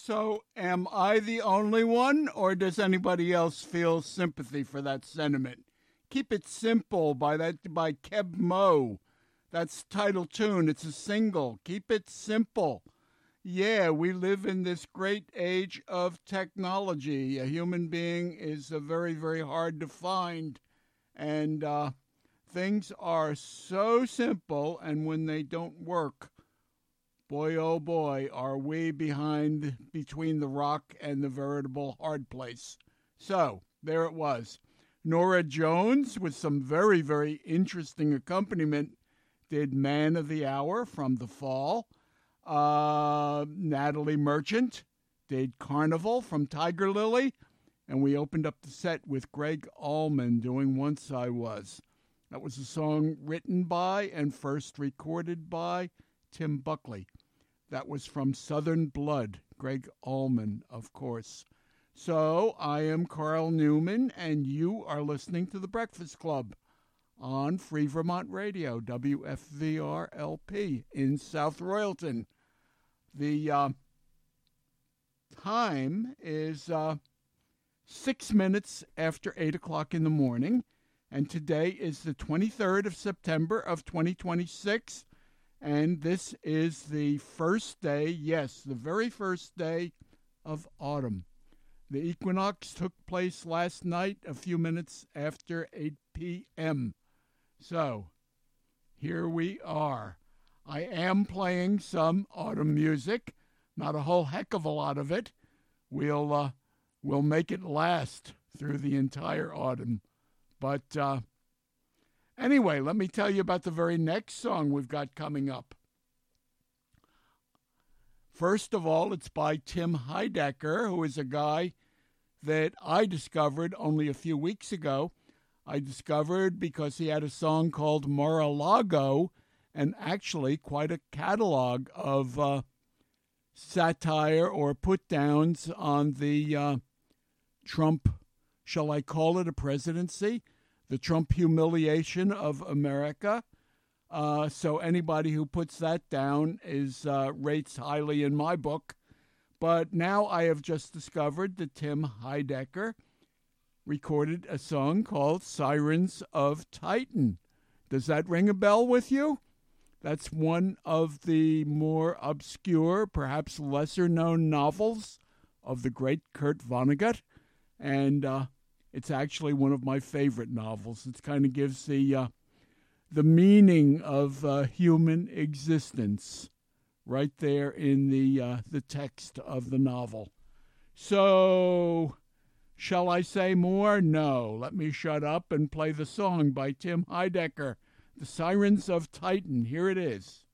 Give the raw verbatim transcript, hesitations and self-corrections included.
So, am I the only one, or does anybody else feel sympathy for that sentiment? Keep It Simple by that by Keb Mo. That's title tune. It's a single. Keep it simple. Yeah, we live in this great age of technology. A human being is uh, very, very hard to find, and uh, things are so simple, and when they don't work, boy, oh boy, are we behind between the rock and the veritable hard place. So, there it was. Nora Jones, with some very, very interesting accompaniment, did Man of the Hour from The Fall. Uh, Natalie Merchant did Carnival from Tiger Lily. And we opened up the set with Greg Allman doing Once I Was. That was a song written by and first recorded by Tim Buckley. That was from Southern Blood, Greg Allman, of course. So, I am Carl Newman, and you are listening to The Breakfast Club on Free Vermont Radio, W F V R L P in South Royalton. The uh, time is uh, six minutes after eight o'clock in the morning, and today is the twenty-third of September of twenty twenty-six. And this is the first day, yes, the very first day of autumn. The equinox took place last night, a few minutes after eight p.m. So, here we are. I am playing some autumn music, not a whole heck of a lot of it. We'll, uh, we'll make it last through the entire autumn. But, uh, Anyway, let me tell you about the very next song we've got coming up. First of all, it's by Tim Heidecker, who is a guy that I discovered only a few weeks ago. I discovered because he had a song called Mar-a-Lago, and actually quite a catalog of uh, satire or put-downs on the uh, Trump, shall I call it a presidency? The Trump humiliation of America. Uh, so anybody who puts that down is uh, rates highly in my book. But now I have just discovered that Tim Heidecker recorded a song called Sirens of Titan. Does that ring a bell with you? That's one of the more obscure, perhaps lesser-known novels of the great Kurt Vonnegut. And uh, it's actually one of my favorite novels. It kind of gives the uh, the meaning of uh, human existence right there in the uh, the text of the novel. So, shall I say more? No. Let me shut up and play the song by Tim Heidecker, The Sirens of Titan. Here it is.